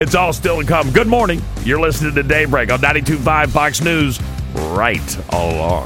It's all still to come. Good morning. You're listening to Daybreak on 92.5 Fox News. Right all along.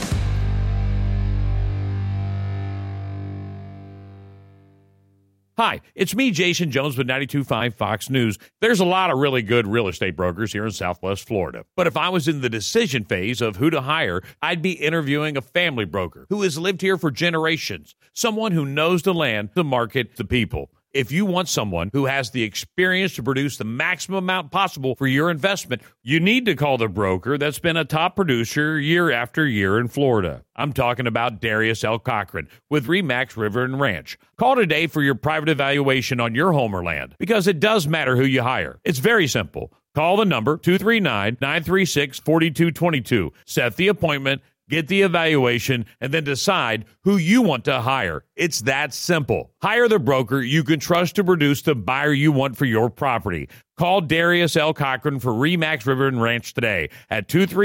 Hi, it's me, Jason Jones with 92.5 Fox News. There's a lot of really good real estate brokers here in Southwest Florida. But if I was in the decision phase of who to hire, I'd be interviewing a family broker who has lived here for generations, someone who knows the land, the market, the people. If you want someone who has the experience to produce the maximum amount possible for your investment, you need to call the broker that's been a top producer year after year in Florida. I'm talking about Darius L. Cochran with RE/MAX River and Ranch. Call today for your private evaluation on your home or land, because it does matter who you hire. It's very simple. Call the number 239-936-4222. Set the appointment, get the evaluation, and then decide who you want to hire. It's that simple. Hire the broker you can trust to produce the buyer you want for your property. Call Darius L. Cochran for RE/MAX River and Ranch today at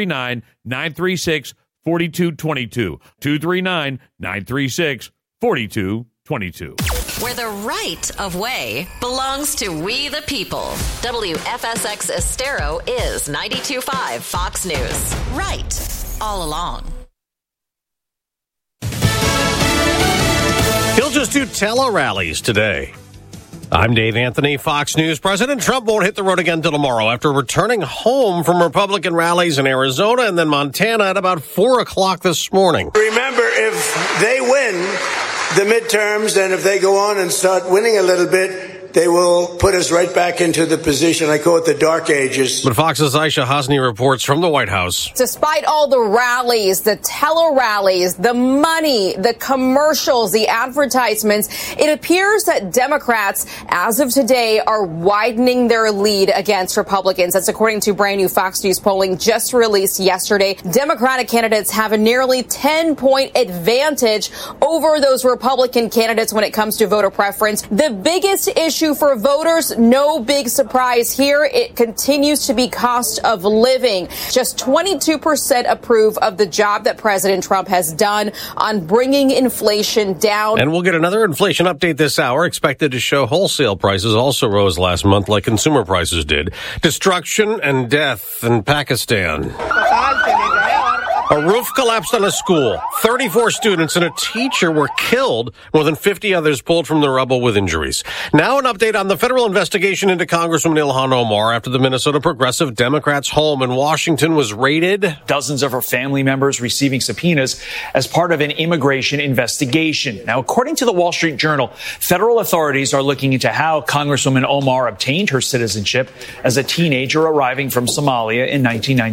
239-936-4222. 239-936-4222. Where the right of way belongs to we the people. WFSX Estero is 92.5 Fox News. Right all along. He'll just do tele-rallies today. I'm Dave Anthony, Fox News. President Trump won't hit the road again until tomorrow after returning home from Republican rallies in Arizona and then Montana at about 4 o'clock this morning. Remember, if they win the midterms and if they go on and start winning a little bit, they will put us right back into the position. I call it the dark ages. But Fox's Aisha Hosni reports from the White House. Despite all the rallies, the tele-rallies, the money, the commercials, the advertisements, it appears that Democrats, as of today, are widening their lead against Republicans. That's according to brand new Fox News polling just released yesterday. Democratic candidates have a nearly 10-point advantage over those Republican candidates when it comes to voter preference. The biggest issue for voters, no big surprise here. It continues to be cost of living. Just 22% approve of the job that President Trump has done on bringing inflation down. And we'll get another inflation update this hour, expected to show wholesale prices also rose last month like consumer prices did. Destruction and death in Pakistan. A roof collapsed on a school. 34 students and a teacher were killed. More than 50 others pulled from the rubble with injuries. Now an update on the federal investigation into Congresswoman Ilhan Omar after the Minnesota Progressive Democrats' home in Washington was raided. Dozens of her family members receiving subpoenas as part of an immigration investigation. Now, according to the Wall Street Journal, federal authorities are looking into how Congresswoman Omar obtained her citizenship as a teenager arriving from Somalia in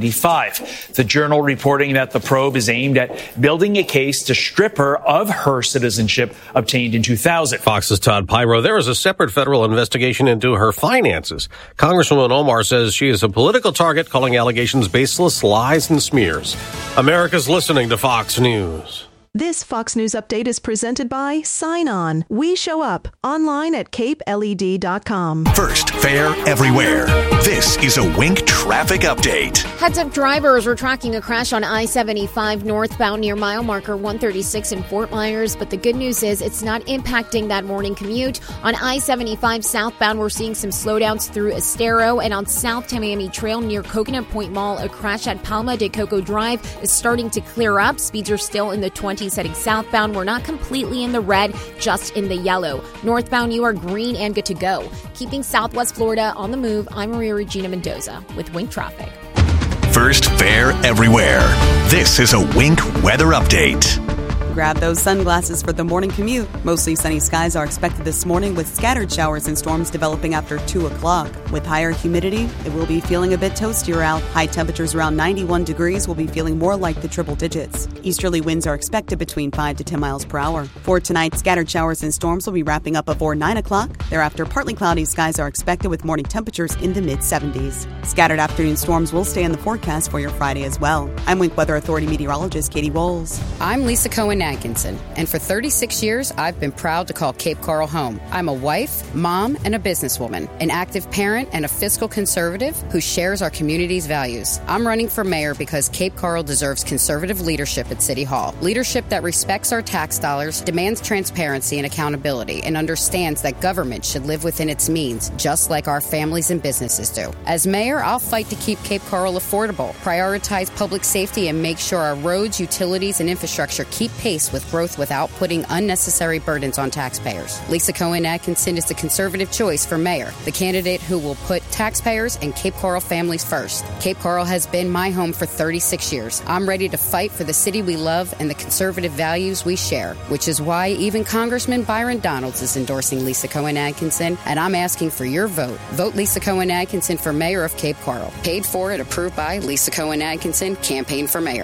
1995. The Journal reporting that the probe is aimed at building a case to strip her of her citizenship obtained in 2000. Fox's Todd Pyro. There is a separate federal investigation into her finances. Congresswoman Omar says she is a political target, calling allegations baseless, lies, and smears. America's listening to Fox News. This Fox News update is presented by Sign On. We show up online at capeled.com. First, fair everywhere. This is a Wink traffic update. Heads up drivers are tracking a crash on I-75 northbound near mile marker 136 in Fort Myers, but the good news is it's not impacting that morning commute. On I-75 southbound, we're seeing some slowdowns through Estero, and on South Tamiami Trail near Coconut Point Mall, a crash at Palma de Coco Drive is starting to clear up. Speeds are still in the 20s heading southbound. We're not completely in the red, just in the yellow. Northbound, you are green and good to go. Keeping Southwest Florida on the move, I'm Maria Regina Mendoza with Wink Traffic. First, fair everywhere. This is a Wink weather update. Grab those sunglasses for the morning commute. Mostly sunny skies are expected this morning with scattered showers and storms developing after 2 o'clock. With higher humidity, it will be feeling a bit toastier out. High temperatures around 91 degrees will be feeling more like the triple digits. Easterly winds are expected between 5 to 10 miles per hour. For tonight, scattered showers and storms will be wrapping up before 9 o'clock. Thereafter, partly cloudy skies are expected with morning temperatures in the mid-70s. Scattered afternoon storms will stay in the forecast for your Friday as well. I'm Wink Weather Authority meteorologist Katie Rolls. I'm Lisa Cohen. Atkinson, and for 36 years, I've been proud to call Cape Coral home. I'm a wife, mom, and a businesswoman, an active parent, and a fiscal conservative who shares our community's values. I'm running for mayor because Cape Coral deserves conservative leadership at City Hall. Leadership that respects our tax dollars, demands transparency and accountability, and understands that government should live within its means, just like our families and businesses do. As mayor, I'll fight to keep Cape Coral affordable, prioritize public safety, and make sure our roads, utilities, and infrastructure keep pace with growth without putting unnecessary burdens on taxpayers. Lisa Cohen Atkinson is the conservative choice for mayor, the candidate who will put taxpayers and Cape Coral families first. Cape Coral has been my home for 36 years. I'm ready to fight for the city we love and the conservative values we share, which is why even Congressman Byron Donalds is endorsing Lisa Cohen Atkinson, and I'm asking for your vote. Vote Lisa Cohen Atkinson for mayor of Cape Coral. Paid for and approved by Lisa Cohen Atkinson, Campaign for Mayor.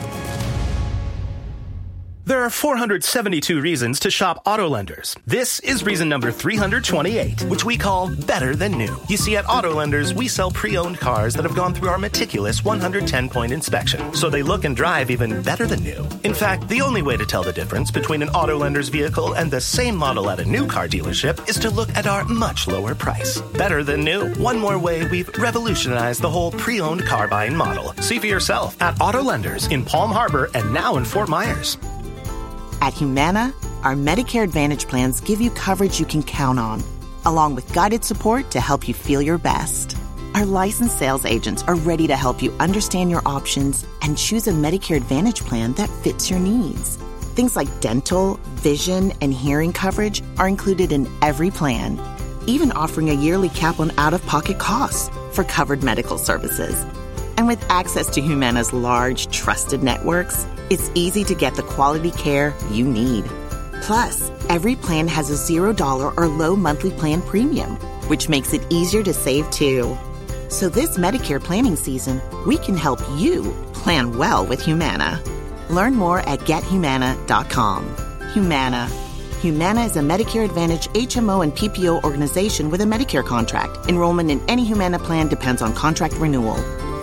There are 472 reasons to shop Auto Lenders. This is reason number 328, which we call better than new. You see, at Auto Lenders, we sell pre-owned cars that have gone through our meticulous 110-point inspection, so they look and drive even better than new. In fact, the only way to tell the difference between an Auto Lenders vehicle and the same model at a new car dealership is to look at our much lower price. Better than new. One more way we've revolutionized the whole pre-owned car buying model. See for yourself at Auto Lenders in Palm Harbor and now in Fort Myers. At Humana, our Medicare Advantage plans give you coverage you can count on, along with guided support to help you feel your best. Our licensed sales agents are ready to help you understand your options and choose a Medicare Advantage plan that fits your needs. Things like dental, vision, and hearing coverage are included in every plan, even offering a yearly cap on out-of-pocket costs for covered medical services. And with access to Humana's large, trusted networks, it's easy to get the quality care you need. Plus, every plan has a $0 or low monthly plan premium, which makes it easier to save too. So this Medicare planning season, we can help you plan well with Humana. Learn more at GetHumana.com. Humana. Humana is a Medicare Advantage HMO and PPO organization with a Medicare contract. Enrollment in any Humana plan depends on contract renewal.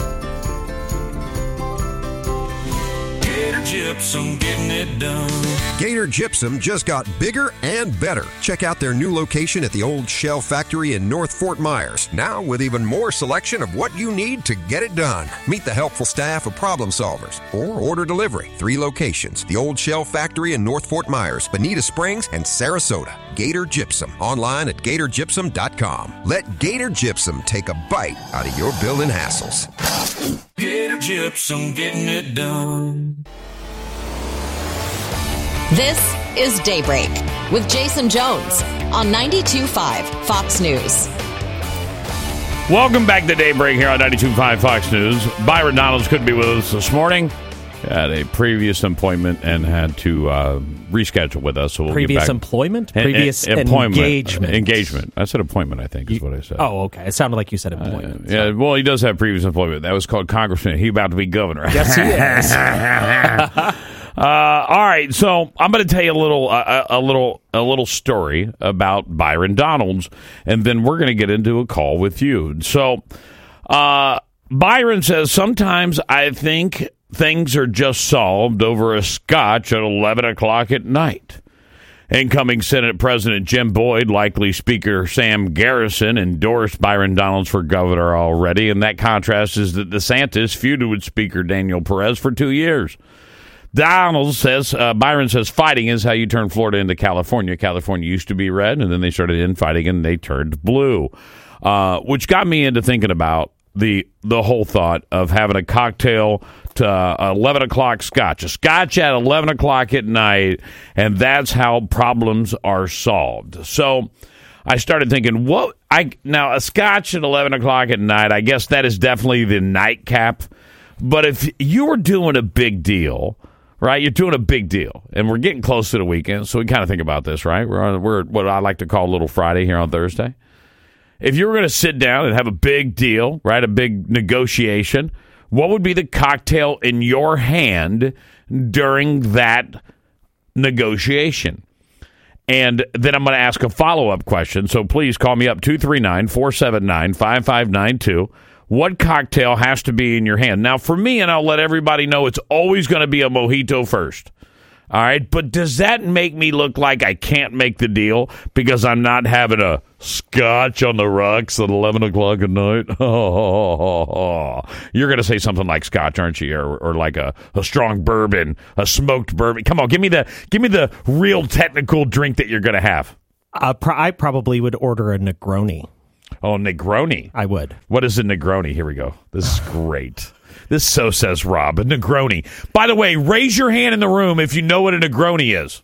Gypsum, getting it done. Gator Gypsum just got bigger and better. Check out their new location at the Old Shell Factory in North Fort Myers. Now with even more selection of what you need to get it done. Meet the helpful staff of Problem Solvers or order delivery. 3 locations. The Old Shell Factory in North Fort Myers, Bonita Springs, and Sarasota. Gator Gypsum. Online at GatorGypsum.com. Let Gator Gypsum take a bite out of your building hassles. Gator Gypsum, getting it done. This is Daybreak with Jason Jones on 92.5 Fox News. Welcome back to Daybreak here on 92.5 Fox News. Byron Donalds couldn't be with us this morning. Had a previous appointment and had to reschedule with us. So we'll previous get back. Employment? Previous engagement. Engagement. I said appointment, I think, is what I said. Oh, okay. It sounded like you said employment. Yeah, well, he does have previous employment. That was called Congressman. He about to be governor. Yes, he is. All right, so I'm going to tell you a little story about Byron Donalds, and then we're going to get into a call with you. So, Byron says, sometimes I think things are just solved over a scotch at 11 o'clock at night. Incoming Senate President Jim Boyd, likely Speaker Sam Garrison, endorsed Byron Donalds for governor already, and that contrast is that DeSantis feuded with Speaker Daniel Perez for 2 years. Byron says fighting is how you turn Florida into California. California used to be red, and then they started infighting, and they turned blue, which got me into thinking about the whole thought of having a cocktail to 11 o'clock scotch. A scotch at 11 o'clock at night, and that's how problems are solved. So I started thinking, now a scotch at 11 o'clock at night, I guess that is definitely the nightcap. But if you were doing a big deal, right? You're doing a big deal, and we're getting close to the weekend, so we kind of think about this, right? We're what I like to call Little Friday here on Thursday. If you were going to sit down and have a big deal, right, a big negotiation, what would be the cocktail in your hand during that negotiation? And then I'm going to ask a follow-up question, so please call me up, 239-479-5592. What cocktail has to be in your hand? Now, for me, and I'll let everybody know, it's always going to be a mojito first. All right, but does that make me look like I can't make the deal because I'm not having a scotch on the rocks at 11 o'clock at night? You're going to say something like scotch, aren't you? Or like a strong bourbon, a smoked bourbon. Come on, give me the real technical drink that you're going to have. I probably would order a Negroni. Oh, Negroni. I would. What is a Negroni? Here we go. This is great. This so says Rob. A Negroni. By the way, raise your hand in the room if you know what a Negroni is.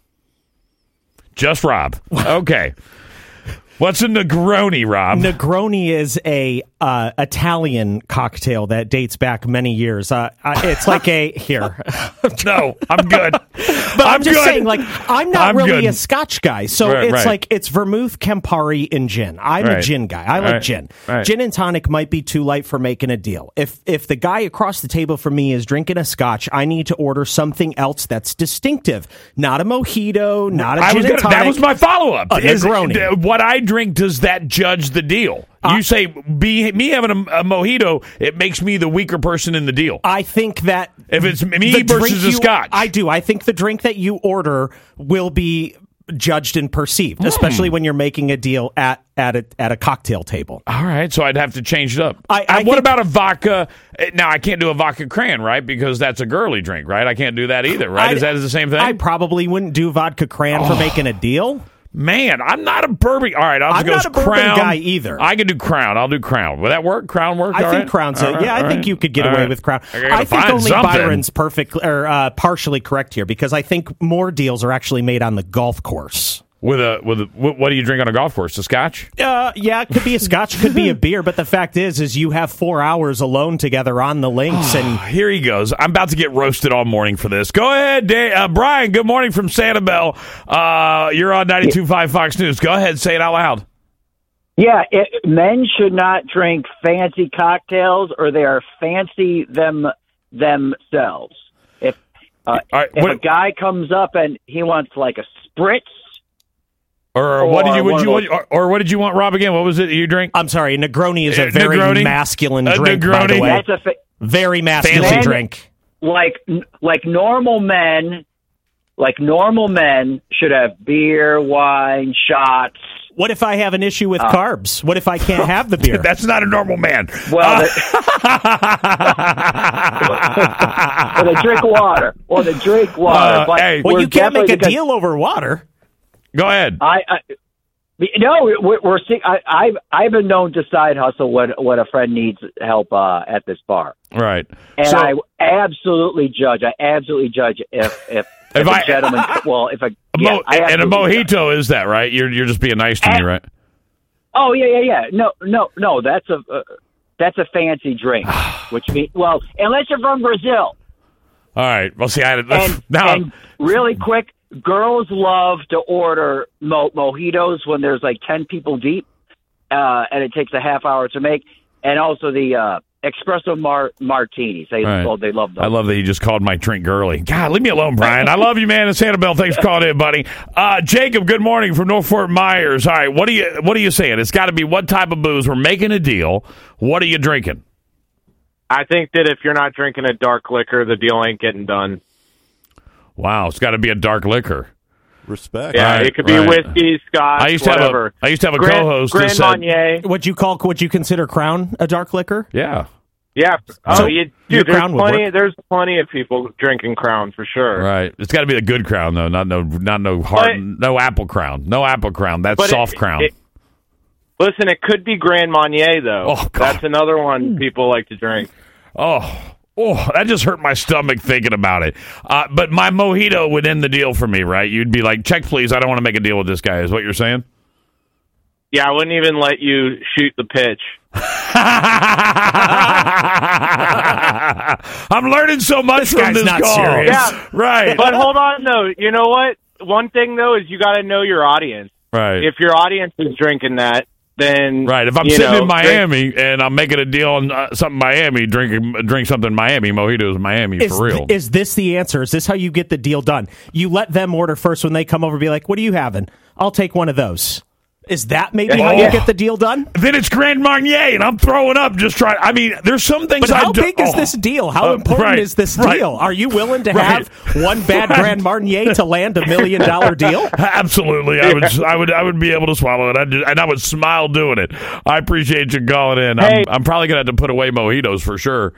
Just Rob. Okay. What's a Negroni, Rob? Negroni is a Italian cocktail that dates back many years. It's like here. No, I'm good. But I'm just saying, like, I'm not really a Scotch guy, so like it's vermouth, Campari, and gin. I'm a gin guy. I like gin. Gin and tonic might be too light for making a deal. If the guy across the table from me is drinking a Scotch, I need to order something else that's distinctive. Not a mojito, not a gin and tonic. That was my follow-up. A Negroni. What I drink, does that judge the deal? You say me having a mojito, it makes me the weaker person in the deal. I think that if it's me versus a Scotch, I do. I think the drink that you order will be judged and perceived, especially when you're making a deal at a cocktail table. All right, so I'd have to change it up. What about a vodka? Now I can't do a vodka cran, right? Because that's a girly drink, right? I can't do that either, right? Is that the same thing? I probably wouldn't do vodka cran for making a deal. Man, I'm not a bourbon. All right, I'm not a bourbon guy either. I could do Crown. I'll do Crown. Will that work? Crown work? I think Crown's I think you could get away with Crown. I think only Byron's partially correct here because I think more deals are actually made on the golf course. What do you drink on a golf course? A Scotch? Yeah, it could be a Scotch, could be a beer, but the fact is you have 4 hours alone together on the links. And here he goes. I'm about to get roasted all morning for this. Go ahead, Brian. Good morning from Sanibel. You're on 92.5 Fox News. Go ahead, say it out loud. Yeah, men should not drink fancy cocktails, or they are fancy themselves. If a guy comes up and he wants like a spritz. Or what did you want, Rob? Again, what was it you drink? I'm sorry, Negroni is a very masculine drink. By the way, that's very masculine drink. Like normal men should have beer, wine, shots. What if I have an issue with carbs? What if I can't have the beer? That's not a normal man. Well, or they drink water. Well, you can't make a deal over water. Go ahead. We're seeing. I've been known to side hustle when a friend needs help at this bar. Right. And I absolutely judge if a gentleman. Well, if a mojito is that right? You're just being nice to me, right? Oh yeah. No. That's a fancy drink, which means unless you're from Brazil. All right. Well, see, and really quick. Girls love to order mojitos when there's like 10 people deep, and it takes a half hour to make. And also the espresso martinis. They love those. I love that you just called my drink girly. God, leave me alone, Brian. I love you, man. In Sanibel, thanks for calling in, buddy. Jacob, good morning from North Fort Myers. All right, what are you saying? It's got to be what type of booze? We're making a deal. What are you drinking? I think that if you're not drinking a dark liquor, the deal ain't getting done. Wow, it's got to be a dark liquor. Respect. Yeah, it could be whiskey, scotch, whatever. I used to have a co-host Grand that said, Marnier. Would you consider Crown a dark liquor? Yeah. Yeah. There's plenty of people drinking Crown for sure. Right. It's got to be a good Crown though, not no hard, no apple Crown. No apple Crown. That's soft Crown. Listen, it could be Grand Marnier though. Oh, that's another one people like to drink. Oh, that just hurt my stomach thinking about it. But my mojito would end the deal for me, right? You'd be like, check, please. I don't want to make a deal with this guy, is what you're saying? Yeah, I wouldn't even let you shoot the pitch. I'm learning so much from this call. Serious. Yeah, right. But hold on, though. You know what? One thing, though, is you got to know your audience. Right. If your audience is drinking that, then right. If I'm sitting in Miami and I'm making a deal on something Miami, drink something Miami, mojitos Miami for real. Is this the answer? Is this how you get the deal done? You let them order first when they come over. Be like, "What are you having? I'll take one of those." Is that maybe how you get the deal done? Then it's Grand Marnier, and I'm throwing up just trying. I mean, there's some things. But how big is this deal? How important is this deal? Are you willing to have one bad Grand Marnier to land $1 million deal? Absolutely, I would be able to swallow it, and I would smile doing it. I appreciate you calling in. Hey. I'm probably gonna have to put away mojitos for sure.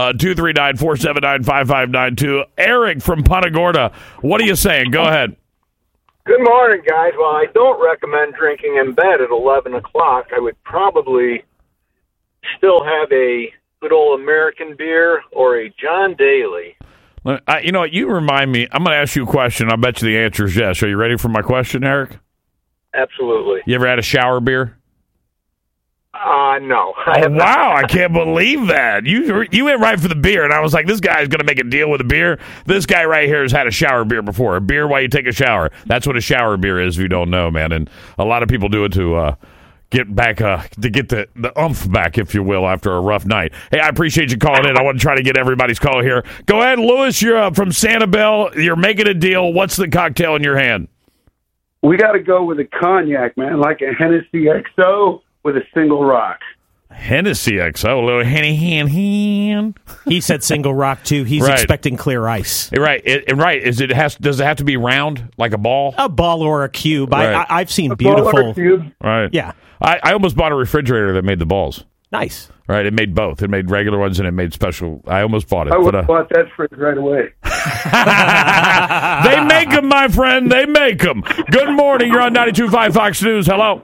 239-479-5592. Eric from Punta Gorda, what are you saying? Go ahead. Good morning, guys. Well, I don't recommend drinking in bed at 11 o'clock. I would probably still have a good old American beer or a John Daly. You know what? You remind me. I'm going to ask you a question. I bet you the answer is yes. Are you ready for my question, Eric? Absolutely. You ever had a shower beer? No. Wow, I can't believe that. You went right for the beer, and I was like, this guy's going to make a deal with a beer. This guy right here has had a shower beer before. A beer while you take a shower. That's what a shower beer is, if you don't know, man. And a lot of people do it to get back, to get the oomph back, if you will, after a rough night. Hey, I appreciate you calling in. I want to try to get everybody's call here. Go ahead, Lewis. You're from Sanibel. You're making a deal. What's the cocktail in your hand? We got to go with a cognac, man, like a Hennessy XO. With a single rock. Hennessy XO, a little Henny. He said single rock, too. He's expecting clear ice. Right. Does it have to be round, like a ball? A ball or a cube. Right. I've seen beautiful. Right. Yeah. I almost bought a refrigerator that made the balls. Nice. Right. It made both. It made regular ones and it made special. I almost bought it. I would have bought that fridge right away. They make them, my friend. They make them. Good morning. You're on 92.5 Fox News. Hello.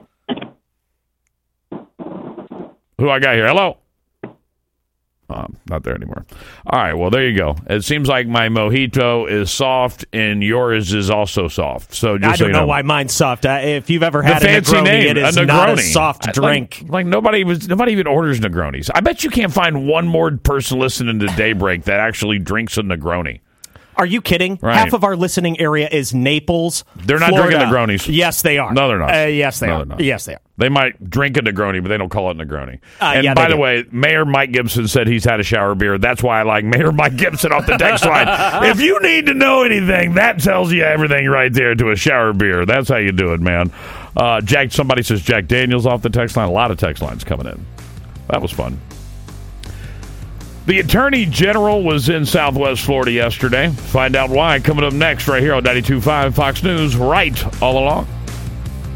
Who I got here? Hello? Not there anymore. All right, well, there you go. It seems like my mojito is soft and yours is also soft. So just I don't know why mine's soft. If you've ever had a Negroni, it is not a soft drink. Like nobody even orders Negronis. I bet you can't find one more person listening to Daybreak that actually drinks a Negroni. Are you kidding? Right. Half of our listening area is Naples. They're not Florida. drinking Negronis. Yes, they are. No, they're not. Yes, they are. Yes, they are. They might drink a Negroni, but they don't call it Negroni. And yeah, by the way, Mayor Mike Gibson said he's had a shower beer. That's why I like Mayor Mike Gibson off the text line. If you need to know anything, that tells you everything right there to a shower beer. That's how you do it, man. Somebody says Jack Daniels off the text line. A lot of text lines coming in. That was fun. The Attorney General was in Southwest Florida yesterday. Find out why coming up next right here on 92.5 Fox News, right all along.